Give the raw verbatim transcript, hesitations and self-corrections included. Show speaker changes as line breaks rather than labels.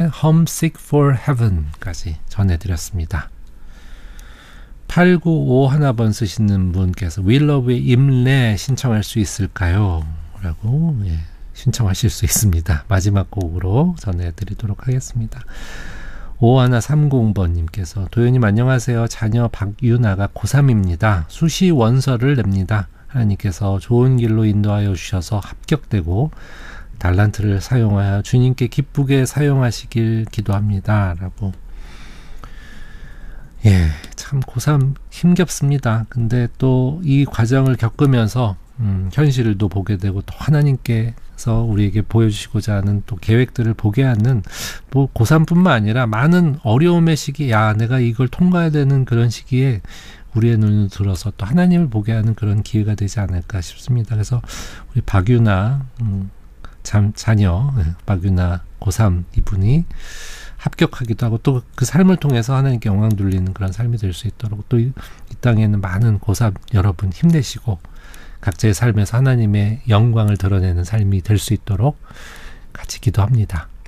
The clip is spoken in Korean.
Homesick for Heaven까지 전해드렸습니다. 팔구오일 번 쓰시는 분께서 윌러브의 임내 신청할 수 있을까요? 라고 예, 신청하실 수 있습니다. 마지막 곡으로 전해드리도록 하겠습니다. 오일삼공 번님께서 도현님 안녕하세요. 자녀 박유나가 고삼입니다. 수시 원서를 냅니다. 하나님께서 좋은 길로 인도하여 주셔서 합격되고 달란트를 사용하여 주님께 기쁘게 사용하시길 기도합니다. 라고. 예, 참 고삼 힘겹습니다. 근데 또 이 과정을 겪으면서 음, 현실도 보게 되고 또 하나님께서 우리에게 보여주시고자 하는 또 계획들을 보게 하는 뭐 고삼뿐만 아니라 많은 어려움의 시기, 야 내가 이걸 통과해야 되는 그런 시기에 우리의 눈을 들어서 또 하나님을 보게 하는 그런 기회가 되지 않을까 싶습니다. 그래서 우리 박유나 음, 참, 자녀 박유나 고삼 이분이 합격하기도 하고 또 그 삶을 통해서 하나님께 영광 돌리는 그런 삶이 될 수 있도록 또 이 땅에 있는 많은 고삼 여러분 힘내시고 각자의 삶에서 하나님의 영광을 드러내는 삶이 될 수 있도록 같이 기도합니다.